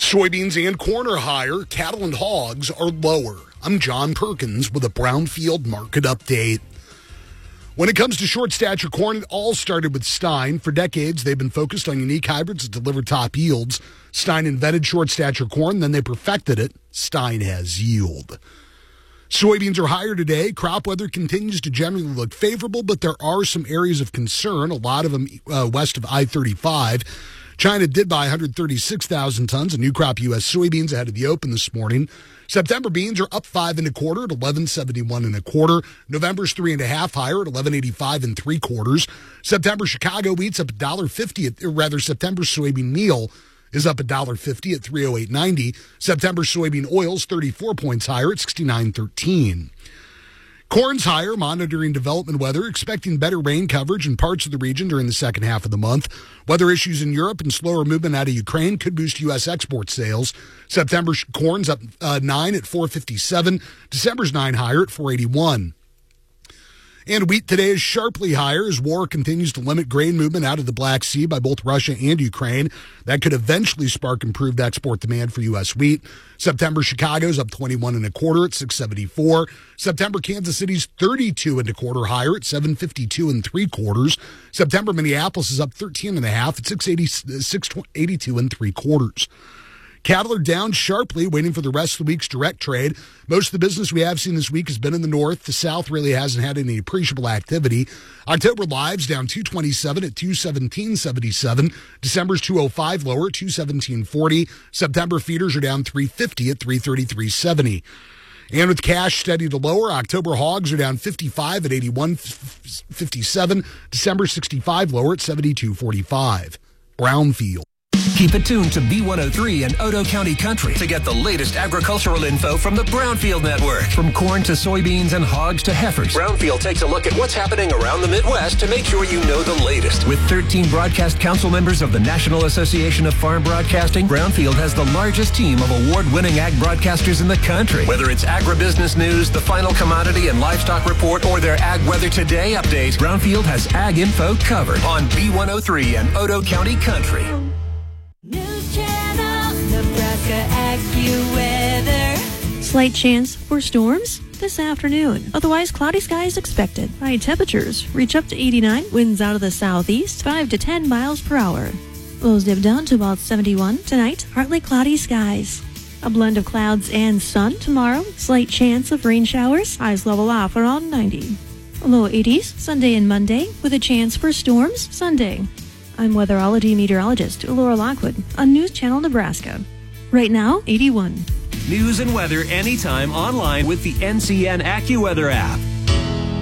Soybeans and corn are higher. Cattle and hogs are lower. I'm John Perkins with a Brownfield market update. When it comes to short stature corn, it all started with Stein. For decades, they've been focused on unique hybrids that deliver top yields. Stein invented short stature corn, then they perfected it. Stein has yield. Soybeans are higher today. Crop weather continues to generally look favorable, but there are some areas of concern, a lot of them west of I-35. China did buy 136,000 tons of new crop U.S. soybeans ahead of the open this morning. September beans are up 5 1/4 at 11.71 1/4. November's 3 1/2 higher at 11.85 3/4. September Chicago wheat's up $1.50. September soybean meal is up $1.50 at 308.90. September soybean oil's 34 points higher at 69.13. Corn's higher, monitoring development weather, expecting better rain coverage in parts of the region during the second half of the month. Weather issues in Europe and slower movement out of Ukraine could boost U.S. export sales. September corn's up 9 at 4.57. December's 9 higher at 4.81. And wheat today is sharply higher as war continues to limit grain movement out of the Black Sea by both Russia and Ukraine. That could eventually spark improved export demand for U.S. wheat. September Chicago's up 21 1/4 at 6.74. September Kansas City's 32 1/4 higher at 7.52 3/4. September Minneapolis is up 13 1/2 at 6.82 3/4. Cattle are down sharply, waiting for the rest of the week's direct trade. Most of the business we have seen this week has been in the north. The south really hasn't had any appreciable activity. October lives down 227 at 217.77. December's 205 lower at 217.40. September feeders are down 350 at 333.70. And with cash steady to lower, October hogs are down 55 at 81.57. December 65 lower at 72.45. Brownfield. Keep it tuned to B103 and Otoe County Country to get the latest agricultural info from the Brownfield Network. From corn to soybeans and hogs to heifers, Brownfield takes a look at what's happening around the Midwest to make sure you know the latest. With 13 broadcast council members of the National Association of Farm Broadcasting, Brownfield has the largest team of award-winning ag broadcasters in the country. Whether it's agribusiness news, the final commodity and livestock report, or their Ag Weather Today update, Brownfield has ag info covered on B103 and Otoe County Country. News Channel, Nebraska AccuWeather. Slight chance for storms this afternoon. Otherwise, cloudy skies expected. High temperatures reach up to 89. Winds out of the southeast, 5 to 10 miles per hour. Lows dip down to about 71. Tonight, partly cloudy skies. A blend of clouds and sun tomorrow. Slight chance of rain showers. Highs level off around 90. Low 80s Sunday and Monday with a chance for storms Sunday. I'm weatherology meteorologist Laura Lockwood on News Channel Nebraska. Right now, 81. News and weather anytime online with the NCN AccuWeather app.